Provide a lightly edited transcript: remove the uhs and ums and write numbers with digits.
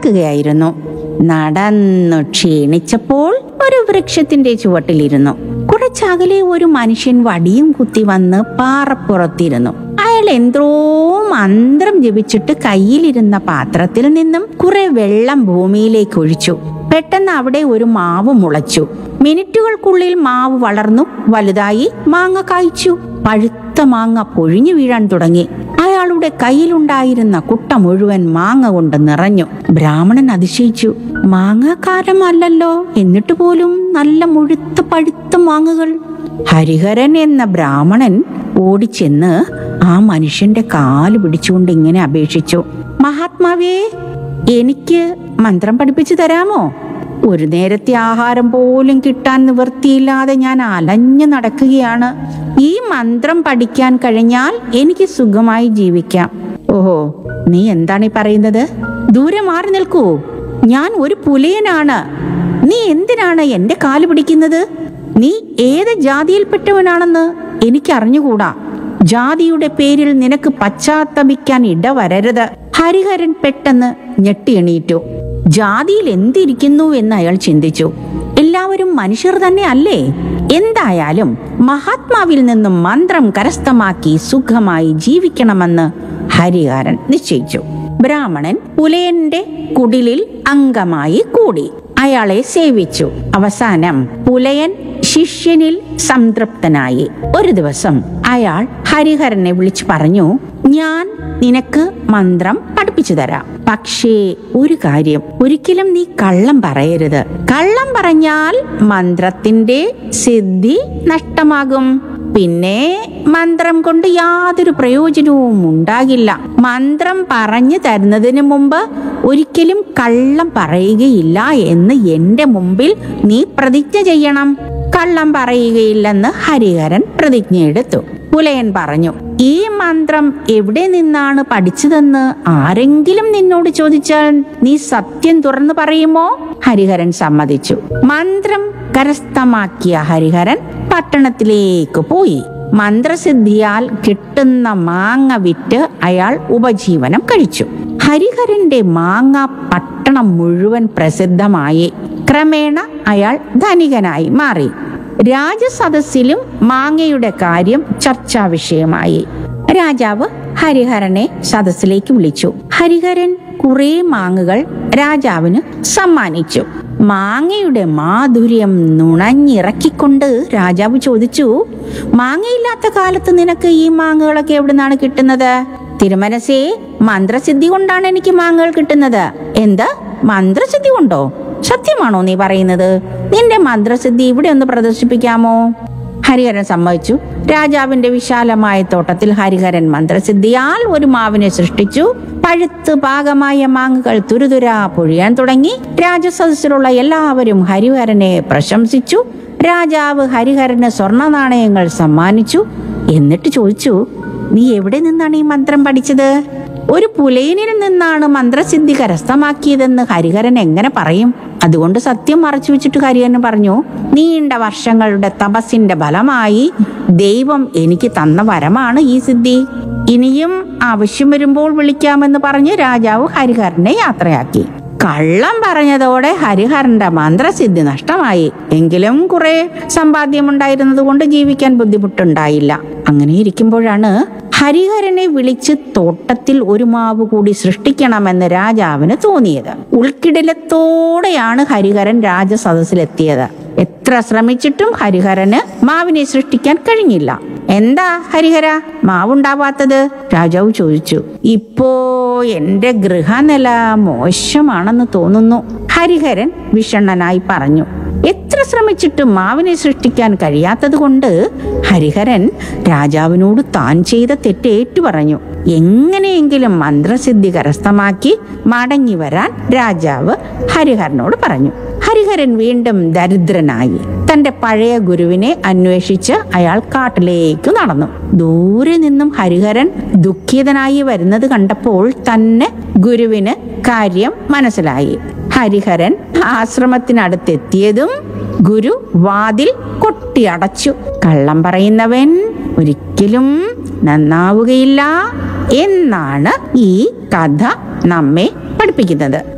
നടക്കുകയായിരുന്നു. നടന്നു ക്ഷീണിച്ചപ്പോൾ ഒരു വൃക്ഷത്തിന്റെ ചുവട്ടിലിരുന്നു. കുറച്ചകലെ ഒരു മനുഷ്യൻ വടിയും കുത്തി വന്ന് പാറപ്പുറത്തിരുന്നു. അയാൾ എന്തോ മന്ത്രം ജപിച്ചിട്ട് കയ്യിലിരുന്ന പാത്രത്തിൽ നിന്നും കുറെ വെള്ളം ഭൂമിയിലേക്ക് ഒഴിച്ചു. പെട്ടെന്ന് അവിടെ ഒരു മാവ് മുളച്ചു. മിനിറ്റുകൾക്കുള്ളിൽ മാവ് വളർന്നു വലുതായി മാങ്ങ കായ്ച്ചു. പഴുത്ത മാങ്ങ പൊഴിഞ്ഞു വീഴാൻ തുടങ്ങി. അയാളുടെ കയ്യിലുണ്ടായിരുന്ന കുട്ട മുഴുവൻ മാങ്ങ കൊണ്ട് നിറഞ്ഞു. ബ്രാഹ്മണൻ അതിശയിച്ചു. മാങ്ങാക്കാരമല്ലല്ലോ, എന്നിട്ട് പോലും നല്ല മുഴുത്ത പഴുത്ത മാങ്ങകൾ. ഹരിഹരൻ എന്ന ബ്രാഹ്മണൻ ഓടിച്ചെന്ന് ആ മനുഷ്യന്റെ കാല് പിടിച്ചുകൊണ്ട് ഇങ്ങനെ അപേക്ഷിച്ചു: മഹാത്മാവേ, എനിക്ക് മന്ത്രം പഠിപ്പിച്ചു തരാമോ? ഒരു നേരത്തെ ആഹാരം പോലും കിട്ടാൻ നിവൃത്തിയില്ലാതെ ഞാൻ അലഞ്ഞു നടക്കുകയാണ്. ഈ മന്ത്രം പഠിക്കാൻ കഴിഞ്ഞാൽ എനിക്ക് സുഖമായി ജീവിക്കാം. ഓഹോ, നീ എന്താണ് ഈ പറയുന്നത്? ദൂരെ മാറി നിൽക്കൂ, ഞാൻ ഒരു പുലയനാണ്. നീ എന്തിനാണ് എന്റെ കാല് പിടിക്കുന്നത്? നീ ഏത് ജാതിയിൽപ്പെട്ടവനാണെന്ന് എനിക്ക് അറിഞ്ഞുകൂടാ. ജാതിയുടെ പേരിൽ നിനക്ക് പശ്ചാത്തപിക്കാൻ ഇടവരരുത്. ഹരിഹരൻ പെട്ടെന്ന് ഞെട്ടിയെണീറ്റു. ജാതിയിൽ എന്തിരിക്കുന്നു എന്ന് അയാൾ ചിന്തിച്ചു. എല്ലാവരും മനുഷ്യർ തന്നെ അല്ലേ? എന്തായാലും മഹാത്മാവിൽ നിന്നും മന്ത്രം കരസ്ഥമാക്കി സുഖമായി ജീവിക്കണമെന്ന് ഹരിഹരൻ നിശ്ചയിച്ചു. ബ്രാഹ്മണൻ പുലയന്റെ കുടിലിൽ അംഗമായി കൂടി. അയാളെ സേവിച്ചു. അവസാനം പുലയൻ ശിഷ്യനിൽ സംതൃപ്തനായി. ഒരു ദിവസം അയാൾ ഹരിഹരനെ വിളിച്ചു പറഞ്ഞു: ഞാൻ നിനക്ക് മന്ത്രം പഠിപ്പിച്ചു തരാം. പക്ഷേ ഒരു കാര്യം, ഒരിക്കലും നീ കള്ളം പറയരുത്. കള്ളം പറഞ്ഞാൽ മന്ത്രത്തിന്റെ സിദ്ധി നഷ്ടമാകും. പിന്നെ മന്ത്രം കൊണ്ട് യാതൊരു പ്രയോജനവും ഉണ്ടാകില്ല. മന്ത്രം പറഞ്ഞു തരുന്നതിന് മുമ്പ് ഒരിക്കലും കള്ളം പറയുകയില്ല എന്ന് എന്റെ മുമ്പിൽ നീ പ്രതിജ്ഞ ചെയ്യണം. കള്ളം പറയുകയില്ലെന്ന് ഹരിഹരൻ പ്രതിജ്ഞയെടുത്തു. പുലയൻ പറഞ്ഞു: ഈ മന്ത്രം എവിടെ നിന്നാണ് പഠിച്ചതെന്ന് ആരെങ്കിലും നിന്നോട് ചോദിച്ചാൽ നീ സത്യം തുറന്നു പറയുമോ? ഹരിഹരൻ സമ്മതിച്ചു. മന്ത്രം കരസ്ഥമാക്കിയ ഹരിഹരൻ പട്ടണത്തിലേക്ക് പോയി. മന്ത്രസിദ്ധിയാൽ കിട്ടുന്ന മാങ്ങ വിറ്റ് അയാൾ ഉപജീവനം കഴിച്ചു. ഹരിഹരന്റെ മാങ്ങ പട്ടണം മുഴുവൻ പ്രസിദ്ധമായി. ക്രമേണ അയാൾ ധനികനായി മാറി. രാജസദസ്സിലും മാങ്ങയുടെ കാര്യം ചർച്ചാ വിഷയമായി. രാജാവ് ഹരിഹരനെ സദസ്സിലേക്ക് വിളിച്ചു. ഹരിഹരൻ കുറെ മാങ്ങകൾ രാജാവിന് സമ്മാനിച്ചു. മാങ്ങയുടെ മാധുര്യം നുണഞ്ഞിറക്കിക്കൊണ്ട് രാജാവ് ചോദിച്ചു: മാങ്ങയില്ലാത്ത കാലത്ത് നിനക്ക് ഈ മാങ്ങകളൊക്കെ എവിടുന്നാണ് കിട്ടുന്നത്? തിരുമനസേ, മന്ത്രസിദ്ധി കൊണ്ടാണ് എനിക്ക് മാങ്ങകൾ കിട്ടുന്നത്. എന്ത്, മന്ത്രസിദ്ധി കൊണ്ടോ? സത്യമാണോ നീ പറയുന്നത്? നിന്റെ മന്ത്രസിദ്ധി ഇവിടെ ഒന്ന് പ്രദർശിപ്പിക്കാമോ? ഹരിഹരൻ സമ്മതിച്ചു. രാജാവിന്റെ വിശാലമായ തോട്ടത്തിൽ ഹരിഹരൻ മന്ത്രസിദ്ധിയാൽ ഒരു മാവിനെ സൃഷ്ടിച്ചു. പഴുത്ത് പാകമായ മാങ്ങകൾ തുരുതുരാ പൊഴിയാൻ തുടങ്ങി. രാജസദസ്സിലുള്ള എല്ലാവരും ഹരിഹരനെ പ്രശംസിച്ചു. രാജാവ് ഹരിഹരന് സ്വർണ്ണ നാണയങ്ങൾ സമ്മാനിച്ചു. എന്നിട്ട് ചോദിച്ചു: നീ എവിടെ നിന്നാണ് ഈ മന്ത്രം പഠിച്ചത്? ഒരു പുലയനിൽ നിന്നാണ് മന്ത്രസിദ്ധി കരസ്ഥമാക്കിയതെന്ന് ഹരിഹരൻ എങ്ങനെ പറയും? അതുകൊണ്ട് സത്യം മറച്ചു വെച്ചിട്ട് ഹരിഹരൻ പറഞ്ഞു: നീണ്ട വർഷങ്ങളുടെ തപസ്സിന്റെ ഫലമായി ദൈവം എനിക്ക് തന്ന വരമാണ് ഈ സിദ്ധി. ഇനിയും ആവശ്യം വരുമ്പോൾ വിളിക്കാമെന്ന് പറഞ്ഞ് രാജാവ് ഹരിഹരനെ യാത്രയാക്കി. കള്ളം പറഞ്ഞതോടെ ഹരിഹരന്റെ മന്ത്രസിദ്ധി നഷ്ടമായി. എങ്കിലും കുറെ സമ്പാദ്യമുണ്ടായിരുന്നത് കൊണ്ട് ജീവിക്കാൻ ബുദ്ധിമുട്ടുണ്ടായില്ല. അങ്ങനെ ഇരിക്കുമ്പോഴാണ് ഹരിഹരനെ വിളിച്ച് തോട്ടത്തിൽ ഒരു മാവ് കൂടി സൃഷ്ടിക്കണമെന്ന് രാജാവിന് തോന്നിയത്. ഉൾക്കിടിലത്തോടെയാണ് ഹരിഹരൻ രാജസദസ്സിലെത്തിയത്. എത്ര ശ്രമിച്ചിട്ടും ഹരിഹരന് മാവിനെ സൃഷ്ടിക്കാൻ കഴിഞ്ഞില്ല. എന്താ ഹരിഹര മാവുണ്ടാവാത്തത്? രാജാവ് ചോദിച്ചു. ഇപ്പോ എന്റെ ഗൃഹനില മോശമാണെന്ന് തോന്നുന്നു, ഹരിഹരൻ വിഷണ്ണനായി പറഞ്ഞു. എത്ര ശ്രമിച്ചിട്ടും മാവിനെ സൃഷ്ടിക്കാൻ കഴിയാത്തത് കൊണ്ട് ഹരിഹരൻ രാജാവിനോട് താൻ ചെയ്ത തെറ്റ് ഏറ്റുപറഞ്ഞു. എങ്ങനെയെങ്കിലും മന്ത്രസിദ്ധി കരസ്ഥമാക്കി മടങ്ങി വരാൻ രാജാവ് ഹരിഹരനോട് പറഞ്ഞു. ഹരിഹരൻ വീണ്ടും ദരിദ്രനായി. തന്റെ പഴയ ഗുരുവിനെ അന്വേഷിച്ച് അയാൾ കാട്ടിലേക്ക് നടന്നു. ദൂരെ നിന്നും ഹരിഹരൻ ദുഃഖിതനായി വരുന്നത് കണ്ടപ്പോൾ തന്നെ ഗുരുവിന് കാര്യം മനസ്സിലായി. ഹരിഹരൻ ആശ്രമത്തിനടുത്തെത്തിയതും ഗുരു വാതിൽ കൊട്ടിയടച്ചു. കള്ളം പറയുന്നവൻ ഒരിക്കലും നന്നാവുകയില്ല എന്നാണ് ഈ കഥ നമ്മെ പഠിപ്പിക്കുന്നത്.